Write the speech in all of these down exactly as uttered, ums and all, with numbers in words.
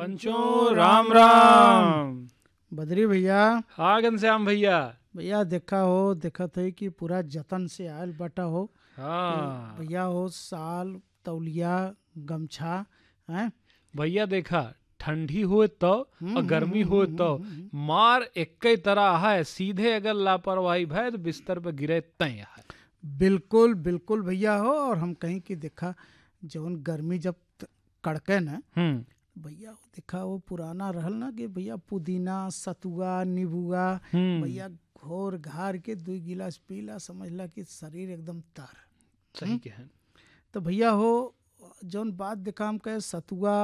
पंचो राम राम। बदरी भैया हाँ घनश्याम भैया। भैया देखा हो देखत है कि पूरा जतन से आयल बटा हो हाँ कि भैया हो साल तौलिया गमछा हैं। भैया देखा ठंडी हुए तो हम्म, और गर्मी हम्म, हुए हम्म, तो हम्म, हम्म। मार एक ही तरह है। सीधे अगर लापरवाही भय तो बिस्तर पे गिरे तय है। बिल्कुल बिल्कुल भैया हो। और हम कहीं कि देखा जौन गर्मी जब त- कड़के न हम्म भैया हो देखा वो पुराना रहल ना कि भैया पुदीना सतुआ नीबुआ हम्म भैया घोर घार के दो गिलास पीला समझला कि शरीर एकदम तर। सही कहे। तो भैया हो जौन बात देखा हम कहे सतुआ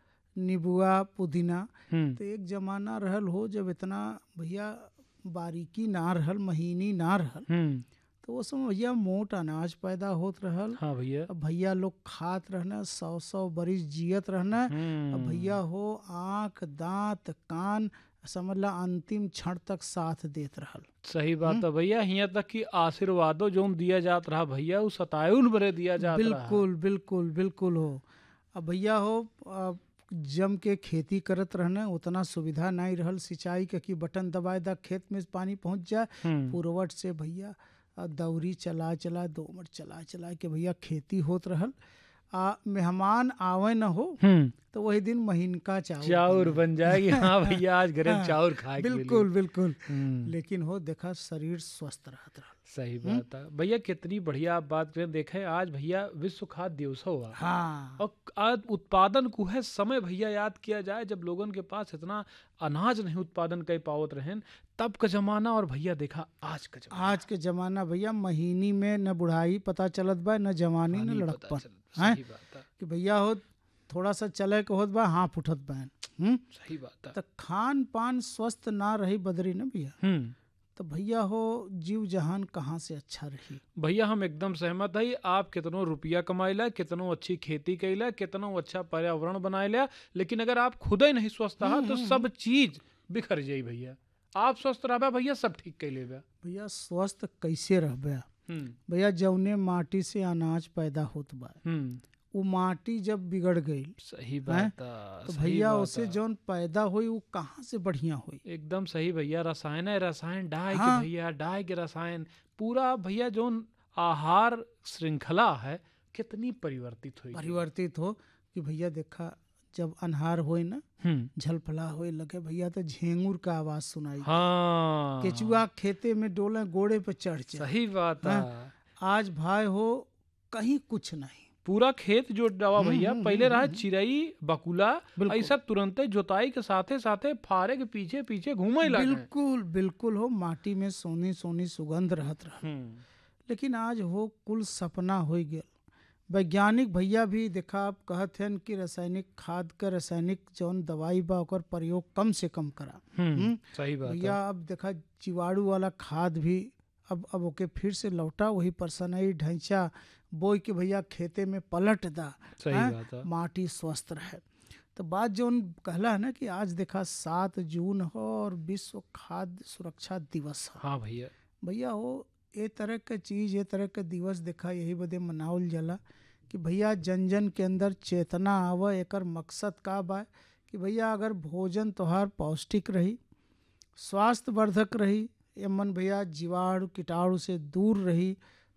नीबुआ पुदीना हम्म तो एक जमाना रहल हो जब इतना भैया बारीकी ना रहल महीनी ना रहल हम्म तो वो समय भैया मोट अनाज पैदा होत रहल। हाँ भैया। अब भैया लोग खात रहना सौ सौ बरिस जियत रहना। अब हम्म भैया हो आँख दांत कान समझला अंतिम क्षण तक साथ देत रहल। सही बात है भैया। यहाँ तक कि आशीर्वादों जो दिया जात रहा भैया वो सतायुन बरे दिया जात रहा। बिल्कुल बिल्कुल बिल्कुल हो। अब भैया हो अब जम के खेती करत रहना उतना सुविधा नहीं रहल सिंचाई के कि बटन दबाए दा खेत में पानी पहुंच जाए। हम्म पुरवट से भैया आ, दौरी चला चला दोमट चला चला के भैया खेती होत रहल। आ मेहमान आवे न हो हम्म तो वही दिन महीनका चावल चाउर बने। बन जाएगी। हाँ भैया आज घरे हाँ, चाउर खाए के बिल्कुल मिली। बिल्कुल। हम्म लेकिन हो देखा शरीर स्वस्थ रहत रहल। सही बात है भैया। कितनी बढ़िया आप बात करें। देखे आज भैया विश्व खाद्य दिवस हुआ हाँ और आज उत्पादन को है समय भैया याद किया जाए जब लोगन के पास इतना अनाज नहीं उत्पादन कर पावत रहें तब का जमाना और भैया देखा आज का जमाना। आज के जमाना भैया महीनी में न बुढ़ाई पता चलत बा न जवानी न पानी पता लड़कपन चल। हैं सही बात है। कि भैया हो थोड़ा सा चले के होत बा हाँफ उठत बा। हम्म सही बात है। तो खान पान स्वस्थ ना रही बदरी न भैया हम्म तो भैया हो जीव जहान कहाँ से अच्छा रही। भैया हम एकदम सहमत है। आप कितनो रुपया कमाइला कितनो अच्छी खेती कैला कितनो अच्छा पर्यावरण बनाइला लेकिन अगर आप खुद ही नहीं स्वस्थ रहा तो सब चीज बिखर जाई भैया। आप स्वस्थ रहा भैया सब ठीक कैले बा। भैया स्वस्थ कैसे रहबे हम्म भैया जौने माटी से अनाज पैदा होत बा हम्म वो माटी जब बिगड़ गई सही हैं? बात है। तो सही भैया बात उसे है। जौन पैदा हुई वो कहाँ से बढ़िया हुई। एकदम सही भैया। रसायन है रसायन डाई के हाँ भैया डाई के रसायन पूरा भैया जो आहार श्रृंखला है कितनी परिवर्तित हुई। परिवर्तित हो कि भैया देखा जब अनहार होए ना हम्म झलफला होए लगे भैया तो झेंगुर का आवाज सुनाई दे। हाँ केचुआ खेते में डोले गोड़े पे चढ़ जाए। सही बात है। हाँ, आज भाई हो कहीं कुछ नहीं। पूरा खेत जोत डावा हम्म, भैया। हम्म, पहले हम्म, रहा हम्म, चिड़ई बकुला बिल्कुल ऐसा तुरंत जोताई के साथे साथे फारे के पीछे पीछे घूमे लगे। बिल्कुल बिल्कुल हो माटी में सोनी सोनी सुगंध रहत रहा। हम्म लेकिन आज हो कुल सपना हो गया। वैज्ञानिक भैया भी देखा आप कहत हैं कि रासायनिक खाद का रासायनिक जौन दवाई बा ओकर प्रयोग कम से कम करा। हम्म हम्म, सही बात है। भैया अब देखा जीवाणु वाला खाद भी अब अब ओके फिर से लौटा वही परसनई ढांचा बोई के भैया खेते में पलट दा। सही हैं? बात है। माटी स्वस्थ रहे। तो बात जौन कहला है ना कि आज देखा सात जून हो और विश्व खाद्य सुरक्षा दिवस है। हाँ भैया। भैया हो ये तरह के चीज ये तरह के दिवस देखा यही बदे मनावल जाला कि भैया जन जन के अंदर चेतना आवे। एकर मकसद का बा कि भैया अगर भोजन तोहार पौष्टिक रही स्वास्थ्य वर्धक रही एमन भैया जीवाणु कीटाणु से दूर रही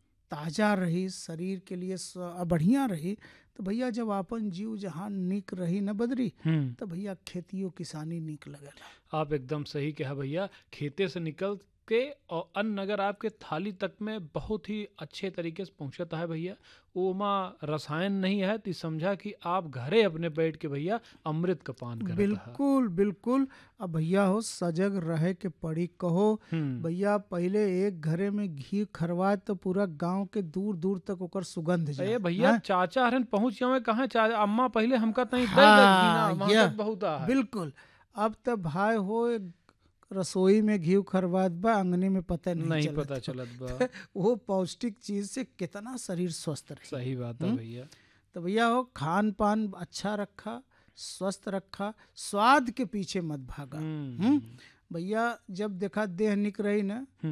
ताजा रही शरीर के लिए स्व- बढ़िया रही तो भैया जब आपन जीव जहां निक रही न बदरी हम्म तो भैया खेतियो किसानी निक लगेला। आप एकदम सही कहा भैया। खेते से निकल के और अन्न अगर आपके थाली तक में बहुत ही अच्छे तरीके से पहुंचता है भैया वो माँ रसायन नहीं है तो समझा कि आप घरे अपने बैठ के भैया अमृत का पान करता है। बिल्कुल बिल्कुल। अब भैया हो सजग रहे के पड़ी कहो हम्म भैया पहले एक घरे में घी खरवाए तो पूरा गांव के दूर दूर तक ओकर सुगंध जाए। अरे भैया हैं? चाचा हरन पहुंच जावे कहाँ चा अम्मा पहले हमका तई दई हाँ, दई घीना यह, महकत बहुत है। बिल्कुल। अब तो भाई हो एक रसोई में घी खरवात बा अंगने में पता नहीं, नहीं चलत पता बा। चलत बा। वो पौष्टिक चीज से कितना शरीर स्वस्थ रहे। सही बात है हम्म? भैया। तो भैया हो खान पान अच्छा रखा स्वस्थ रखा स्वाद के पीछे मत भागा। हम्म हम्म? भैया जब देखा देह निक रही ना